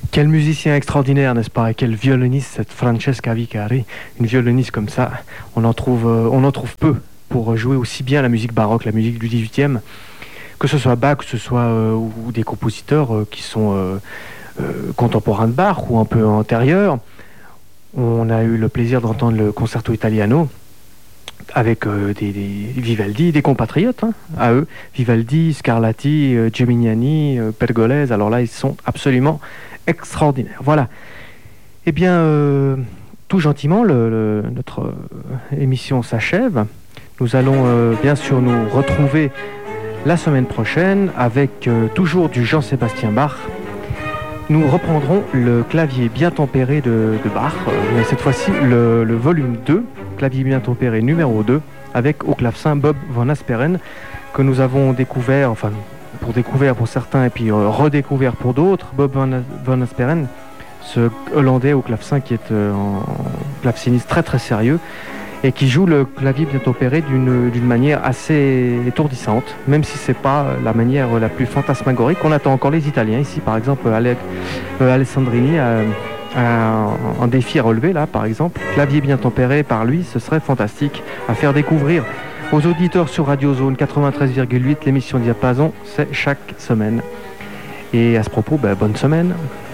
Quel musicien extraordinaire, n'est-ce pas? Et quel violoniste, cette Francesca Vicari. Une violoniste comme ça, on en trouve peu pour jouer aussi bien la musique baroque, la musique du XVIIIe, que ce soit Bach, que ce soit ou des compositeurs qui sont contemporains de Bach ou un peu antérieurs. On a eu le plaisir d'entendre le Concerto Italiano avec des Vivaldi, des compatriotes à eux, Vivaldi, Scarlatti, Geminiani, Pergolese. Alors là, ils sont absolument extraordinaires. Voilà. Eh bien, tout gentiment, notre émission s'achève. Nous allons bien sûr nous retrouver la semaine prochaine avec toujours du Jean-Sébastien Bach. Nous reprendrons le clavier bien tempéré de Bach, mais cette fois-ci le volume 2, clavier bien tempéré numéro 2, avec au clavecin Bob Van Asperen, que nous avons découvert, enfin pour découvert pour certains et puis redécouvert pour d'autres. Bob Van Asperen, ce Hollandais au clavecin qui est un claveciniste très très sérieux et qui joue le clavier bien tempéré d'une manière assez étourdissante, même si c'est pas la manière la plus fantasmagorique. On attend encore les Italiens ici, par exemple Alessandrini a un défi à relever là, par exemple. Clavier bien tempéré par lui, ce serait fantastique à faire découvrir aux auditeurs sur Radio Zone 93,8. L'émission Diapason, c'est chaque semaine. Et à ce propos, bonne semaine.